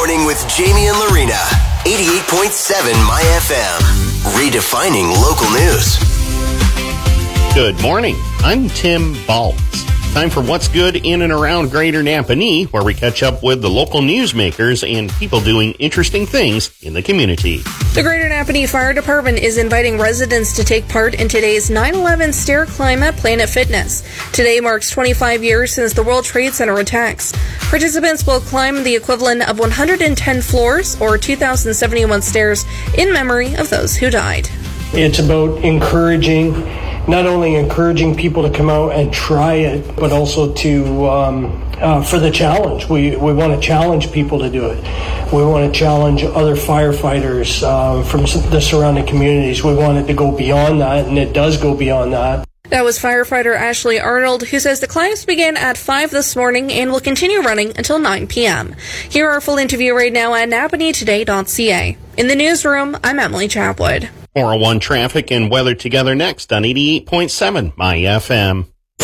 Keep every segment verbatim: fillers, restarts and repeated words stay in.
Morning with Jamie and Lorena. eighty-eight point seven My F M. Redefining local news. Good morning. I'm Tim Baltz. Time for What's Good in and around Greater Napanee, where we catch up with the local newsmakers and people doing interesting things in the community. The Greater Napanee Fire Department is inviting residents to take part in today's nine eleven Stair Climb at Planet Fitness. Today marks twenty-five years since the World Trade Center attacks. Participants will climb the equivalent of one hundred ten floors, or two thousand seventy-one stairs, in memory of those who died. It's about encouraging, not only encouraging people to come out and try it, but also to um, uh, for the challenge. We we want to challenge people to do it. We want to challenge other firefighters uh, from the surrounding communities. We want it to go beyond that, and it does go beyond that. That was firefighter Ashley Arnold, who says the climbs began at five this morning and will continue running until nine p.m. Hear our full interview right now at napanee today dot c a. In the newsroom, I'm Emily Chapwood. four oh one traffic and weather together next on eighty-eight point seven My F M.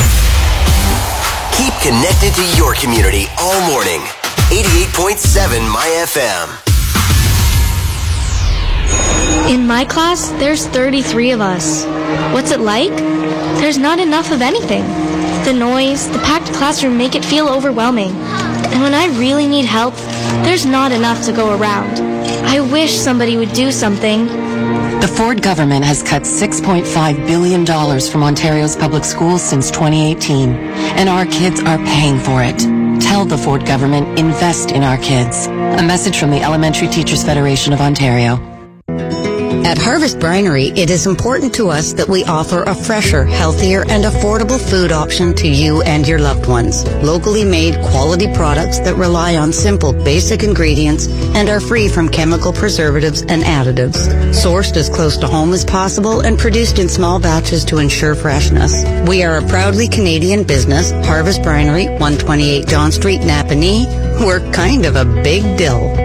Keep connected to your community all morning. eighty-eight point seven My F M. In my class, there's thirty-three of us. What's it like? There's not enough of anything. The noise, the packed classroom make it feel overwhelming. And when I really need help, there's not enough to go around. I wish somebody would do something. The Ford government has cut six point five billion dollars from Ontario's public schools since twenty eighteen, and our kids are paying for it. Tell the Ford government, invest in our kids. A message from the Elementary Teachers Federation of Ontario. At Harvest Brinery, it is important to us that we offer a fresher, healthier, and affordable food option to you and your loved ones. Locally made, quality products that rely on simple, basic ingredients and are free from chemical preservatives and additives. Sourced as close to home as possible and produced in small batches to ensure freshness. We are a proudly Canadian business, Harvest Brinery, one twenty-eight John Street, Napanee. We're kind of a big deal.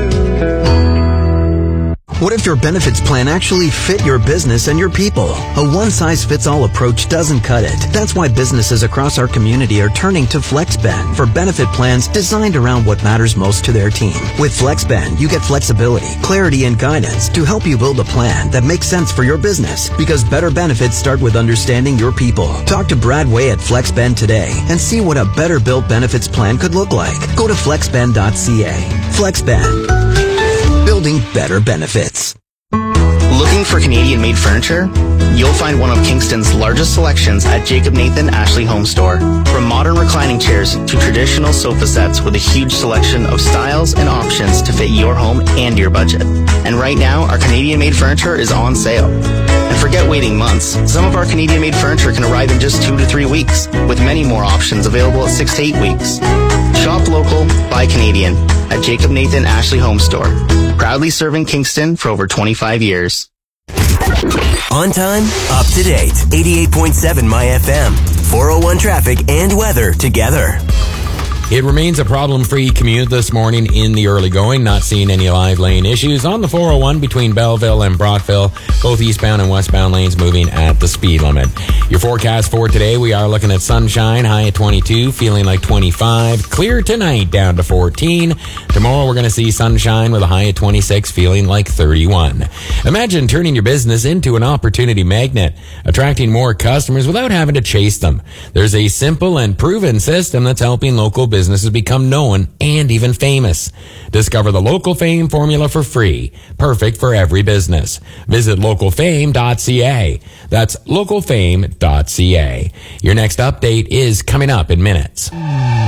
What if your benefits plan actually fit your business and your people? A one-size-fits-all approach doesn't cut it. That's why businesses across our community are turning to FlexBand for benefit plans designed around what matters most to their team. With FlexBand, you get flexibility, clarity, and guidance to help you build a plan that makes sense for your business, because better benefits start with understanding your people. Talk to Brad Way at FlexBand today and see what a better-built benefits plan could look like. Go to flexband dot c a. FlexBand. Building better benefits. Looking for Canadian-made furniture? You'll find one of Kingston's largest selections at Jacob Nathan Ashley Home Store. From modern reclining chairs to traditional sofa sets with a huge selection of styles and options to fit your home and your budget. And right now, our Canadian-made furniture is on sale. And forget waiting months. Some of our Canadian-made furniture can arrive in just two to three weeks, with many more options available at six to eight weeks. Shop local, buy Canadian at Jacob Nathan Ashley Home Store. Proudly serving Kingston for over twenty-five years. On time, up to date. eighty-eight point seven My F M. four oh one traffic and weather together. It remains a problem-free commute this morning in the early going. Not seeing any live lane issues on the four oh one between Belleville and Brockville. Both eastbound and westbound lanes moving at the speed limit. Your forecast for today, we are looking at sunshine, high at twenty-two, feeling like twenty-five. Clear tonight, down to fourteen. Tomorrow, we're going to see sunshine with a high at twenty-six, feeling like thirty-one. Imagine turning your business into an opportunity magnet, attracting more customers without having to chase them. There's a simple and proven system that's helping local businesses become known and even famous. Discover the Local Fame formula for free, perfect for every business. Visit local fame dot c a. That's local fame dot c a. Your next update is coming up in minutes.